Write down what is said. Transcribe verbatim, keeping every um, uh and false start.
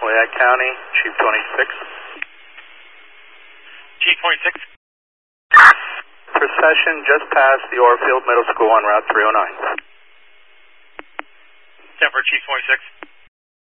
Lehigh County, Chief twenty-six. Chief twenty-six. Procession just passed the Orfield Middle School on Route three oh nine. ten for Chief twenty-six.